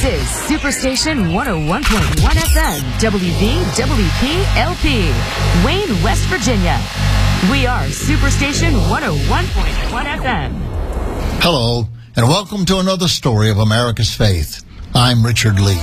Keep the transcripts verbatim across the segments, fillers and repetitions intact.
is Superstation one oh one point one F M, W V W P L P, Wayne, West Virginia. We are Superstation one oh one point one F M. Hello, and welcome to another story of America's faith. I'm Richard Lee.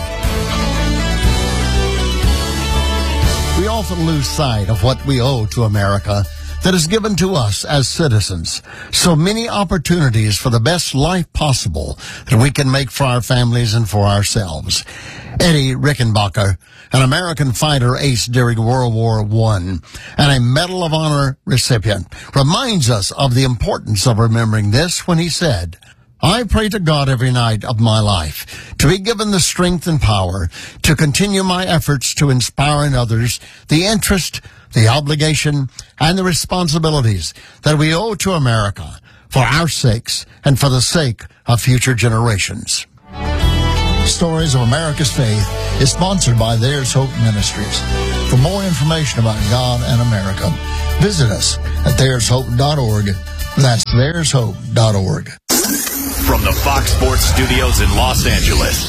We often lose sight of what we owe to America that is given to us as citizens. So many opportunities for the best life possible that we can make for our families and for ourselves. Eddie Rickenbacker, an American fighter ace during World War One and a Medal of Honor recipient, reminds us of the importance of remembering this when he said, "I pray to God every night of my life to be given the strength and power to continue my efforts to inspire in others the interest, the obligation, and the responsibilities that we owe to America for our sakes and for the sake of future generations." Stories of America's Faith is sponsored by There's Hope Ministries. For more information about God and America, visit us at there's hope dot org. That's there's hope dot org. From the Fox Sports Studios in Los Angeles,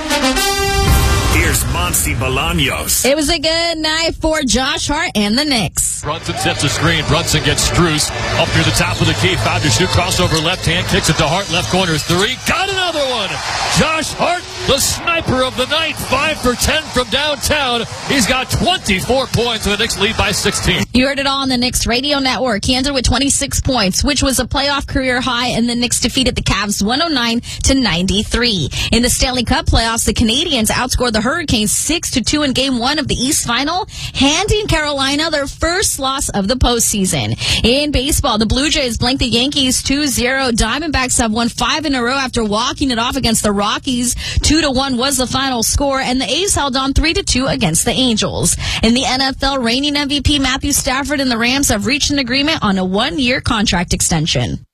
here's Monty Bolaños. It was a good night for Josh Hart and the Knicks. Brunson sets the screen. Brunson gets Strus up near the top of the key. Found to shoot. Crossover left hand. Kicks it to Hart. Left corner. Three. Got another one. Josh Hart, the sniper of the night. Five for ten from downtown. He's got twenty-four points, and the Knicks lead by sixteen. You heard it all on the Knicks radio network. He ended with twenty-six points, which was a playoff career high, and the Knicks defeated the Cavs one oh nine to ninety-three. In the Stanley Cup playoffs, the Canadians outscored the Hurricanes six to two in Game one of the East Final, handing Carolina their first loss of the postseason. In baseball, the Blue Jays blanked the Yankees two zero. Diamondbacks have won five in a row after walking it off against the Rockies. two to one was the final score, and the A's held on three to two against the Angels. In the N F L, reigning M V P Matthew Stafford and the Rams have reached an agreement on a one-year contract extension.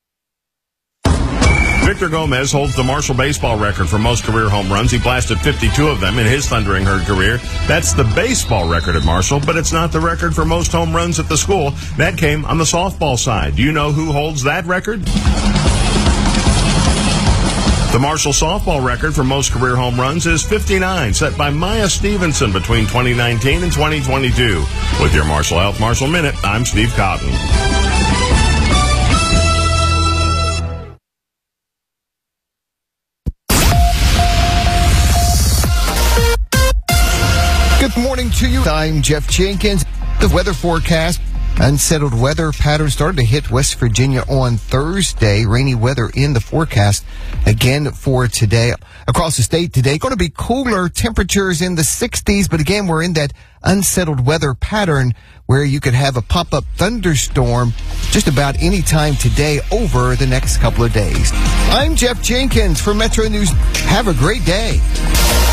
Victor Gomez holds the Marshall baseball record for most career home runs. He blasted fifty-two of them in his Thundering Herd career. That's the baseball record at Marshall, but it's not the record for most home runs at the school. That came on the softball side. Do you know who holds that record? The Marshall softball record for most career home runs is fifty-nine, set by Maya Stevenson between twenty nineteen and twenty twenty-two. With your Marshall Health Marshall Minute, I'm Steve Cotton. Good morning to you. I'm Jeff Jenkins. The weather forecast. Unsettled weather pattern started to hit West Virginia on Thursday. Rainy weather in the forecast again for today. Across the state today, going to be cooler temperatures in the sixties, but again, we're in that unsettled weather pattern where you could have a pop-up thunderstorm just about any time today over the next couple of days. I'm Jeff Jenkins for Metro News. Have a great day.